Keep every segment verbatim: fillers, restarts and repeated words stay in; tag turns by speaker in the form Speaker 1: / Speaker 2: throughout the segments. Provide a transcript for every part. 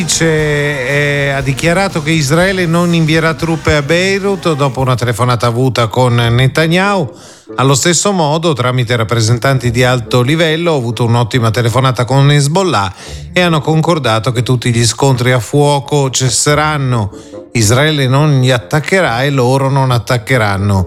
Speaker 1: Eh, ha dichiarato che Israele non invierà truppe a Beirut dopo una telefonata avuta con Netanyahu. Allo stesso modo, tramite rappresentanti di alto livello, ho avuto un'ottima telefonata con Hezbollah e hanno concordato che tutti gli scontri a fuoco cesseranno. Israele non li attaccherà e loro non attaccheranno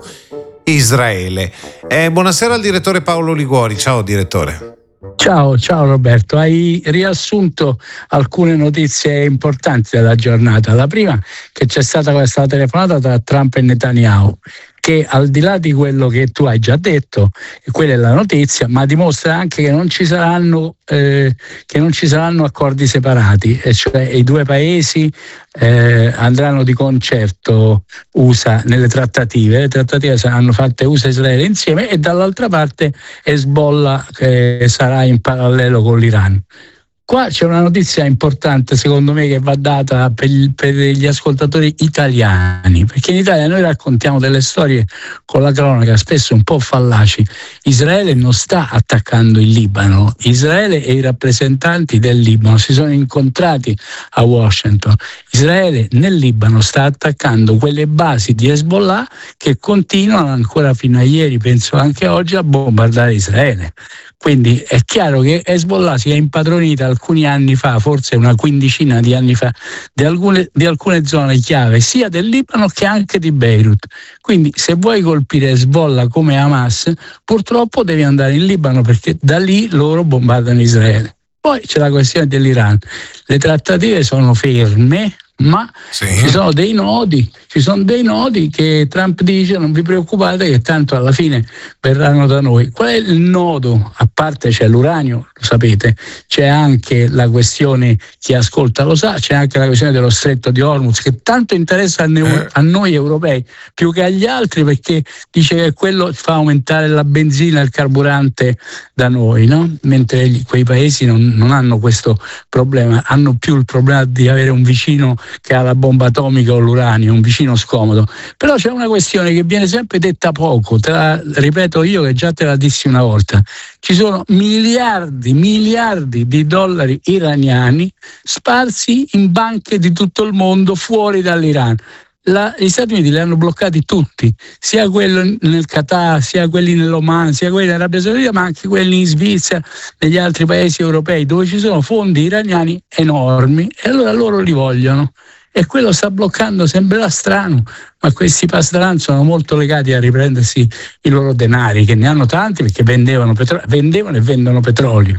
Speaker 1: Israele. Eh, buonasera al direttore Paolo Liguori. Ciao direttore.
Speaker 2: Ciao, ciao Roberto, hai riassunto alcune notizie importanti della giornata. La prima, che c'è stata questa telefonata tra Trump e Netanyahu, che al di là di quello che tu hai già detto, quella è la notizia, ma dimostra anche che non ci saranno eh, che non ci saranno accordi separati, e cioè i due paesi eh, andranno di concerto U S A nelle trattative, le trattative saranno fatte U S A e Israele insieme, e dall'altra parte Hezbollah che sarà in parallelo con l'Iran. Qua c'è una notizia importante secondo me che va data per, per gli ascoltatori italiani, perché in Italia noi raccontiamo delle storie con la cronaca spesso un po' fallaci. Israele non sta attaccando il Libano, Israele e i rappresentanti del Libano si sono incontrati a Washington. Israele nel Libano sta attaccando quelle basi di Hezbollah che continuano ancora fino a ieri, penso anche oggi, a bombardare Israele. Quindi è chiaro che Hezbollah si è impadronita alcuni anni fa, forse una quindicina di anni fa, di alcune, di alcune zone chiave, sia del Libano che anche di Beirut. Quindi se vuoi colpire Hezbollah come Hamas, purtroppo devi andare in Libano, perché da lì loro bombardano Israele. Poi c'è la questione dell'Iran. Le trattative sono ferme, ma sì. ci sono dei nodi, ci sono dei nodi che Trump dice: non vi preoccupate che tanto alla fine verranno da noi. Qual è il nodo? A parte c'è l'uranio, lo sapete, c'è anche la questione, chi ascolta lo sa, c'è anche la questione dello stretto di Hormuz, che tanto interessa a, ne- a noi europei più che agli altri, perché dice che quello fa aumentare la benzina e il carburante da noi, no? Mentre gli, quei paesi non, non hanno questo problema, hanno più il problema di avere un vicino che ha la bomba atomica o l'uranio, un vicino scomodo. Però c'è una questione che viene sempre detta poco, te la ripeto io che già te la dissi una volta: ci sono miliardi, miliardi di dollari iraniani sparsi in banche di tutto il mondo fuori dall'Iran. La, gli Stati Uniti li hanno bloccati tutti, sia quello nel Qatar, sia quelli nell'Oman, sia quelli nell'Arabia Saudita, ma anche quelli in Svizzera, negli altri paesi europei dove ci sono fondi iraniani enormi, e allora loro li vogliono. E quello sta bloccando, sembrerà strano, ma questi pastrani sono molto legati a riprendersi i loro denari, che ne hanno tanti perché vendevano, petro- vendevano e vendono petrolio.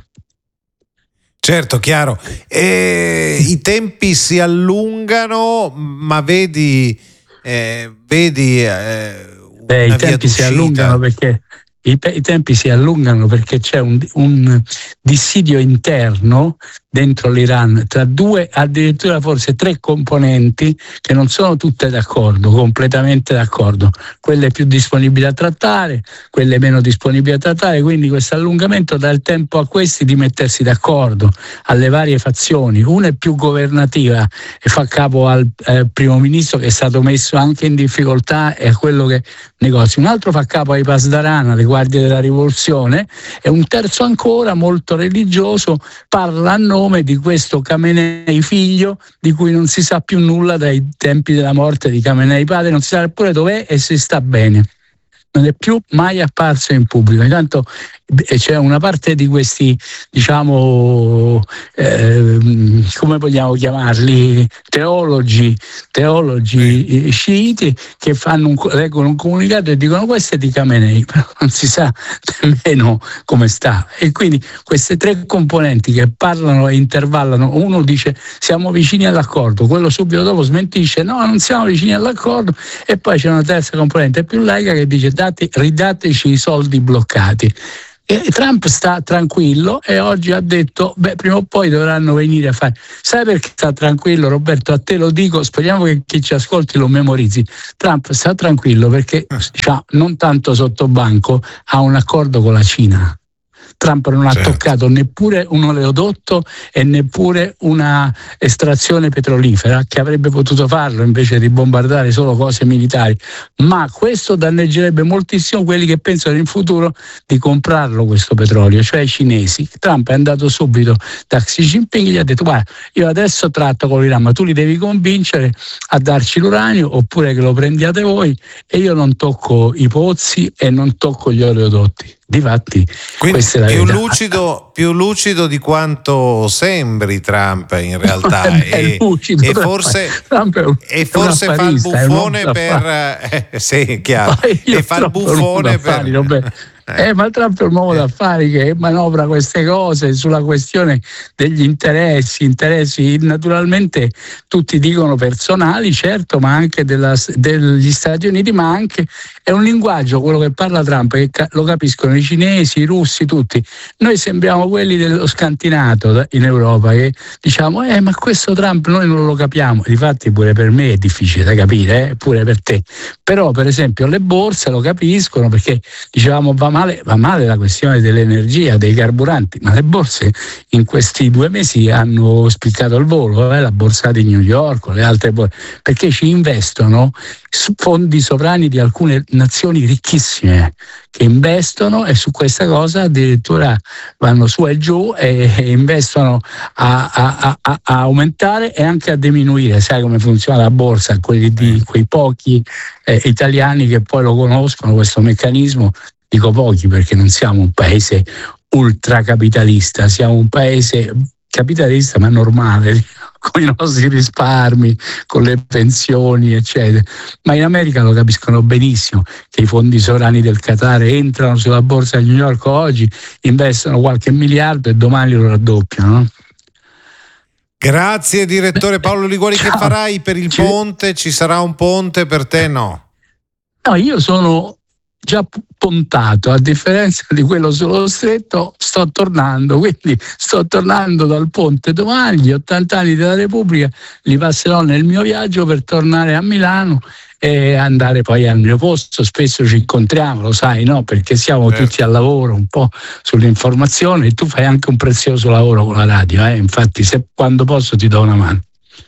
Speaker 1: Certo, chiaro. E i tempi si allungano, ma vedi, eh, vedi eh,
Speaker 2: Beh, i tempi si allungano perché i, i tempi si allungano perché c'è un, un dissidio interno dentro l'Iran tra due, addirittura forse tre componenti che non sono tutte d'accordo, completamente d'accordo, quelle più disponibili a trattare, quelle meno disponibili a trattare, quindi questo allungamento dà il tempo a questi di mettersi d'accordo, alle varie fazioni. Una è più governativa e fa capo al eh, primo ministro, che è stato messo anche in difficoltà, e a quello che negozia. Un altro fa capo ai Pasdaran, alle guardie della rivoluzione, e un terzo ancora, molto religioso, parla a nome di questo Khamenei figlio, di cui non si sa più nulla dai tempi della morte di Khamenei padre, non si sa neppure dov'è e se sta bene. Non è più mai apparso in pubblico. Intanto c'è una parte di questi, diciamo, eh, come vogliamo chiamarli, teologi, teologi sciiti, che fanno un, leggono un comunicato e dicono: questo è di Khamenei, però non si sa nemmeno come sta. E quindi queste tre componenti che parlano e intervallano, uno dice siamo vicini all'accordo, quello subito dopo smentisce no, non siamo vicini all'accordo, e poi c'è una terza componente più laica che dice date, ridateci i soldi bloccati. E Trump sta tranquillo e oggi ha detto beh, prima o poi dovranno venire a fare. Sai perché sta tranquillo, Roberto? A te lo dico, speriamo che chi ci ascolti lo memorizzi. Trump sta tranquillo perché, diciamo, non tanto sotto banco, ha un accordo con la Cina. Trump non
Speaker 1: certo.
Speaker 2: ha toccato neppure un oleodotto e neppure una estrazione petrolifera, che avrebbe potuto farlo invece di bombardare solo cose militari, ma questo danneggerebbe moltissimo quelli che pensano in futuro di comprarlo questo petrolio, cioè i cinesi. Trump è andato subito da Xi Jinping e gli ha detto: guarda, io adesso tratto con l'Iran, ma tu li devi convincere a darci l'uranio oppure che lo prendiate voi, e io non tocco i pozzi e non tocco gli oleodotti. Difatti,
Speaker 1: quindi
Speaker 2: questa è la
Speaker 1: più
Speaker 2: verità.
Speaker 1: lucido, più lucido di quanto sembri Trump in realtà,
Speaker 2: No, è
Speaker 1: e,
Speaker 2: lucido,
Speaker 1: e
Speaker 2: Trump
Speaker 1: forse,
Speaker 2: Trump è un,
Speaker 1: e forse fa il buffone per eh, sì, chiaro, e fa il buffone per
Speaker 2: Eh, ma Trump è un uomo d'affari che manovra queste cose sulla questione degli interessi, interessi naturalmente tutti dicono personali, certo, ma anche della, degli Stati Uniti, ma anche è un linguaggio, quello che parla Trump, che lo capiscono i cinesi, i russi, tutti. Noi sembriamo quelli dello scantinato in Europa, che diciamo, eh, ma questo Trump noi non lo capiamo. Difatti pure per me è difficile da capire, eh, pure per te. Però per esempio le borse lo capiscono, perché dicevamo va male, va male la questione dell'energia, dei carburanti, ma le borse in questi due mesi hanno spiccato il volo, eh, la borsa di New York, le altre borse, perché ci investono fondi sovrani di alcune nazioni ricchissime che investono, e su questa cosa addirittura vanno su e giù e, e investono a, a, a, a aumentare e anche a diminuire. Sai come funziona la borsa? Quelli di quei pochi eh, italiani che poi lo conoscono questo meccanismo. Dico pochi perché non siamo un paese ultracapitalista, siamo un paese capitalista ma normale, con i nostri risparmi, con le pensioni eccetera. Ma in America lo capiscono benissimo che i fondi sovrani del Qatar entrano sulla borsa di New York oggi, investono qualche miliardo e domani lo raddoppiano, no?
Speaker 1: Grazie direttore Paolo Liguori. Ciao. Che farai per il ponte? Ci sarà un ponte per te? No?
Speaker 2: No, io sono già pontato, a differenza di quello sullo stretto sto tornando, quindi sto tornando dal ponte domani. Gli ottanta anni della Repubblica li passerò nel mio viaggio per tornare a Milano e andare poi al mio posto. Spesso ci incontriamo, lo sai, no? Perché siamo certo. tutti al lavoro un po' sull'informazione, e tu fai anche un prezioso lavoro con la radio, eh? Infatti se quando posso ti do una mano.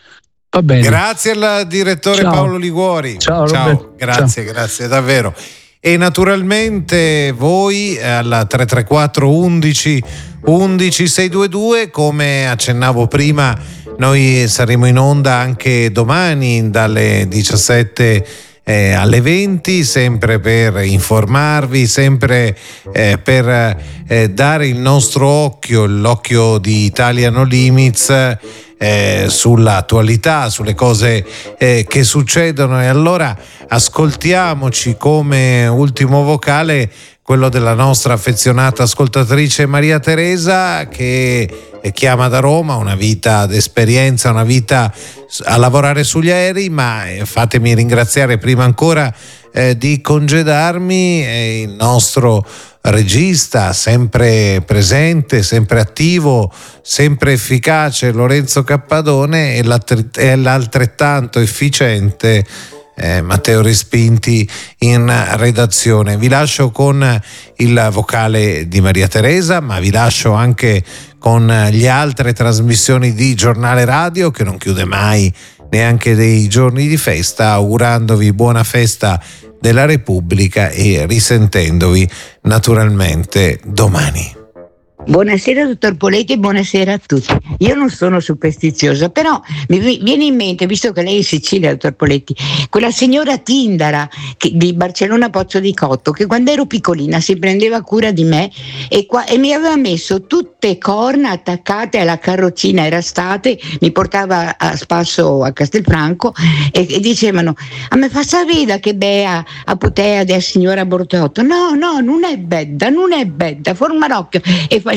Speaker 2: Va bene.
Speaker 1: Grazie al direttore
Speaker 2: Ciao.
Speaker 1: Paolo Liguori.
Speaker 2: Ciao,
Speaker 1: Ciao. Grazie, Ciao. grazie davvero. E naturalmente voi alla tre tre quattro undici undici sei due due, come accennavo prima, noi saremo in onda anche domani dalle diciassette eh, alle venti, sempre per informarvi, sempre eh, per eh, dare il nostro occhio, l'occhio di Italia No Limits Eh, sull'attualità, sulle cose eh, che succedono. E allora ascoltiamoci come ultimo vocale quello della nostra affezionata ascoltatrice Maria Teresa, che chiama da Roma, una vita d'esperienza, una vita a lavorare sugli aerei, ma eh, fatemi ringraziare prima ancora eh, di congedarmi eh, il nostro regista sempre presente, sempre attivo, sempre efficace Lorenzo Cappadone, e l'altrettanto efficiente eh, Matteo Respinti in redazione. Vi lascio con il vocale di Maria Teresa, ma vi lascio anche con le altre trasmissioni di Giornale Radio, che non chiude mai neanche dei giorni di festa, augurandovi buona festa della Repubblica e risentendovi naturalmente domani.
Speaker 3: Buonasera dottor Poletti e buonasera a tutti. Io non sono superstiziosa, però mi viene in mente, visto che lei è in Sicilia, dottor Poletti, quella signora Tindara che, di Barcellona Pozzo di Cotto, che quando ero piccolina si prendeva cura di me e, qua, e mi aveva messo tutte corna attaccate alla carrozzina, era estate, mi portava a spasso a Castelfranco e, e dicevano: a me fa sapere che bea a putea della signora Bortotto. No, no, non è bedda, non è bedda, formarocchio. E fa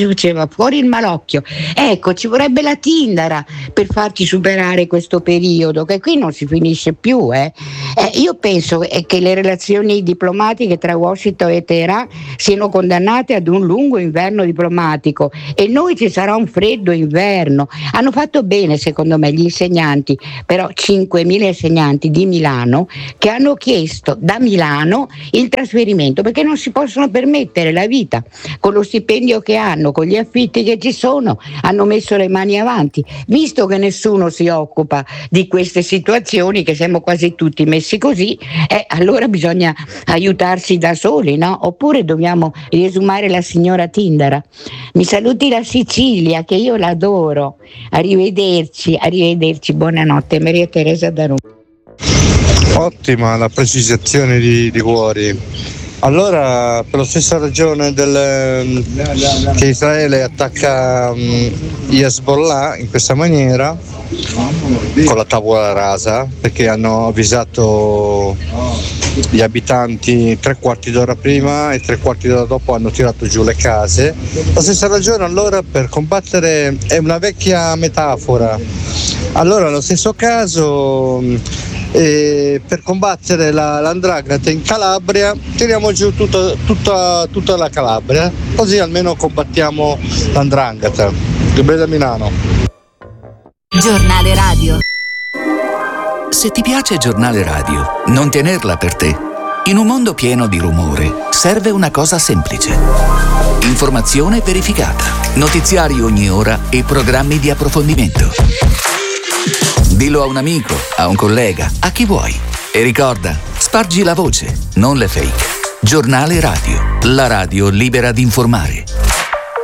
Speaker 3: faceva fuori il malocchio. Ecco, ci vorrebbe la Tindara per farci superare questo periodo, che qui non si finisce più. Eh. Eh, io penso eh, che le relazioni diplomatiche tra Washington e Teheran siano condannate ad un lungo inverno diplomatico, e noi ci sarà un freddo inverno. Hanno fatto bene, secondo me, gli insegnanti, però cinquemila insegnanti di Milano, che hanno chiesto da Milano il trasferimento, perché non si possono permettere la vita con lo stipendio che hanno, con gli affitti che ci sono. Hanno messo le mani avanti, visto che nessuno si occupa di queste situazioni, che siamo quasi tutti messi così, eh, allora bisogna aiutarsi da soli, no? Oppure dobbiamo riesumare la signora Tindara. Mi saluti la Sicilia, che io l'adoro. Arrivederci, arrivederci, buonanotte. Maria Teresa da Roma.
Speaker 4: Ottima la precisazione di, di Cuori. Allora, per la stessa ragione del, che Israele attacca um, gli Hezbollah in questa maniera, con la tavola rasa, perché hanno avvisato gli abitanti tre quarti d'ora prima e tre quarti d'ora dopo hanno tirato giù le case. La stessa ragione allora per combattere è una vecchia metafora. Allora, nello stesso caso, eh, per combattere la, l'andrangheta in Calabria tiriamo giù tutta, tutta, tutta la Calabria, così almeno combattiamo l'andrangheta. Che bella Milano.
Speaker 5: Giornale radio. Se ti piace Giornale radio, non tenerla per te. In un mondo pieno di rumore, serve una cosa semplice. Informazione verificata, notiziari ogni ora e programmi di approfondimento. Dillo a un amico, a un collega, a chi vuoi. E ricorda, spargi la voce, non le fake. Giornale radio, la radio libera di informare.